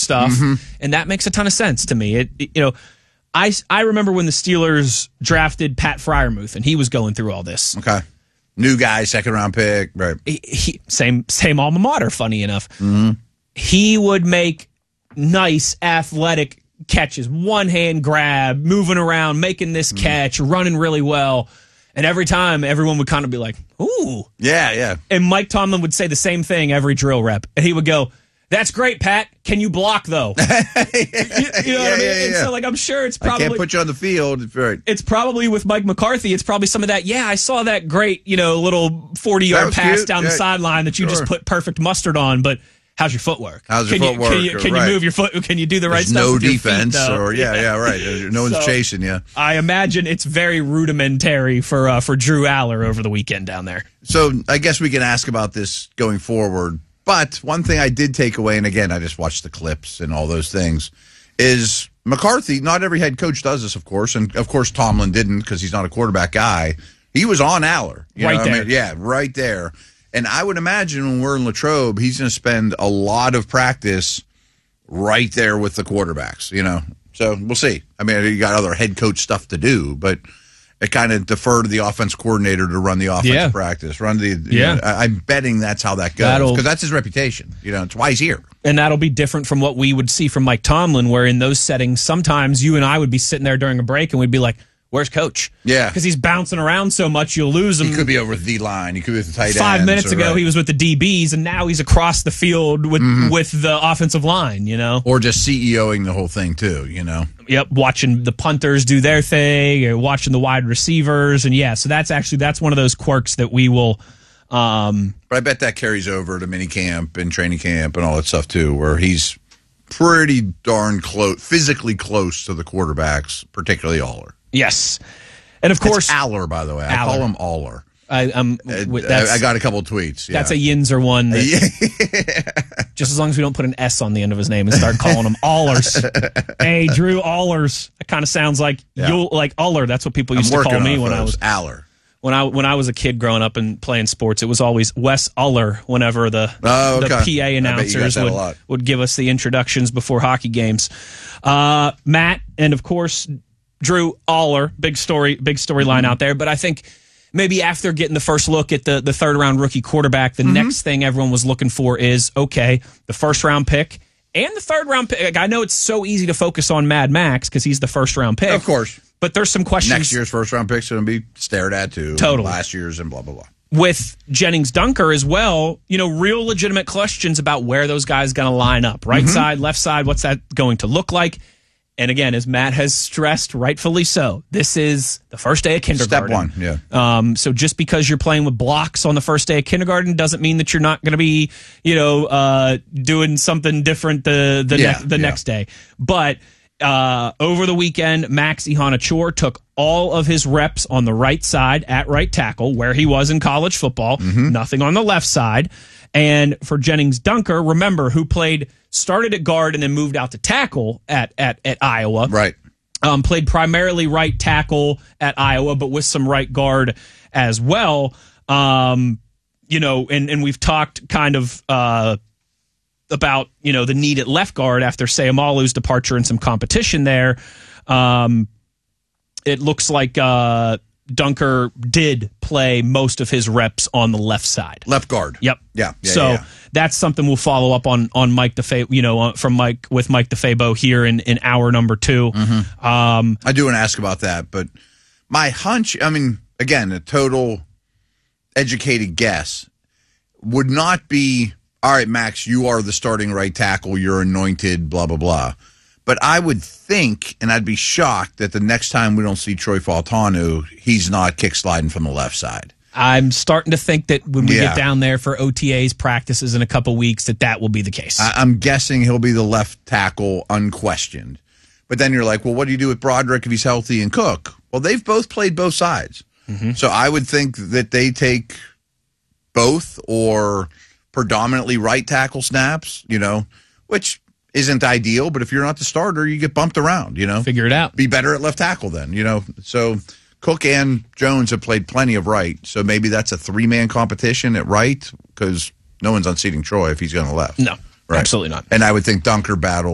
stuff, and that makes a ton of sense to me. I remember when the Steelers drafted Pat Freiermuth, and he was going through all this. Okay. New guy, second-round pick. Right. Same alma mater, funny enough. He would make nice, athletic catches, one-hand grab, moving around, making this catch, running really well. And every time, everyone would kind of be like, ooh. Yeah. And Mike Tomlin would say the same thing every drill rep. And he would go, that's great, Pat. Can you block, though? You know what I mean? And so, I'm sure it's probably... I can't put you on the field. Right. It's probably with Mike McCarthy. It's probably some of that, I saw that great, little 40-yard pass cute. down the sideline that you just put perfect mustard on, but how's your footwork? How's your footwork? Can you move your foot? Can you do the right stuff no with your defense feet, or right. No one's chasing you. I imagine it's very rudimentary for Drew Aller over the weekend down there. So I guess we can ask about this going forward. But one thing I did take away, and again, I just watched the clips and all those things, is McCarthy, not every head coach does this, of course, and of course Tomlin didn't because he's not a quarterback guy. He was on Aller. Right there. And I would imagine when we're in Latrobe, he's going to spend a lot of practice right there with the quarterbacks, So we'll see. I mean, you got other head coach stuff to do, but it kind of defer to the offense coordinator to run the offensive practice. I'm betting that's how that goes because that's his reputation. It's why he's here. And that'll be different from what we would see from Mike Tomlin, where in those settings, sometimes you and I would be sitting there during a break and we'd be like, where's Coach? Yeah. Because he's bouncing around so much, you'll lose him. He could be over the line. He could be with the tight ends. 5 minutes ago, he was with the DBs, and now he's across the field with the offensive line, Or just CEOing the whole thing, too, Yep, watching the punters do their thing, or watching the wide receivers. And, so that's one of those quirks that we will... But I bet that carries over to minicamp and training camp and all that stuff, too, where he's pretty darn close, physically close to the quarterbacks, particularly Aller. Yes. And of course... It's Aller, by the way. I call him Aller. I got a couple of tweets. Yeah. That's a Yinzer one. Just as long as we don't put an S on the end of his name and start calling him Allers. Hey, Drew Allers. That kind of sounds like you'll like Aller. That's what people used to call me when I was Aller. When I was a kid growing up and playing sports, it was always Wes Aller whenever the PA announcers would give us the introductions before hockey games. Matt, and of course Drew Aller, big storyline out there. But I think maybe after getting the first look at the third round rookie quarterback, the next thing everyone was looking for is, okay, the first round pick and the third round pick. I know it's so easy to focus on Mad Max because he's the first round pick. Of course. But there's some questions. Next year's first round pick's going to be stared at too. Totally. Last year's and blah, blah, blah. With Jennings Dunker as well, real legitimate questions about where those guys going to line up. Right side, left side, what's that going to look like? And again, as Matt has stressed, rightfully so, this is the first day of kindergarten. Step one, yeah. So just because you're playing with blocks on the first day of kindergarten doesn't mean that you're not going to be, doing something different the next day. But over the weekend, Max Ihanachor took all of his reps on the right side at right tackle, where he was in college football, nothing on the left side. And for Jennings Dunker, remember, who started at guard and then moved out to tackle at Iowa. Right. Played primarily right tackle at Iowa, but with some right guard as well. And we've talked kind of about, the need at left guard after Seumalo's departure and some competition there. It looks like Dunker did play most of his reps on the left side. Left guard. Yep. Yeah. So that's something we'll follow up on Mike DeFabo, from Mike DeFabo here in hour number 2. I do want to ask about that, but my hunch, again, a total educated guess would not be, all right, Max, you are the starting right tackle, you're anointed, blah, blah, blah. But I would think, and I'd be shocked, that the next time we don't see Troy Fautanu, he's not kick sliding from the left side. I'm starting to think that when we get down there for OTAs practices in a couple weeks, that will be the case. I'm guessing he'll be the left tackle, unquestioned. But then you're like, well, what do you do with Broderick if he's healthy and Cook? Well, they've both played both sides. So I would think that they take both or predominantly right tackle snaps, which isn't ideal, but if you're not the starter, you get bumped around, Figure it out. Be better at left tackle then, So Cook and Jones have played plenty of right, so maybe that's a 3-man competition at right, because no one's unseating Troy if he's going to left. No, absolutely not. And I would think Dunker battle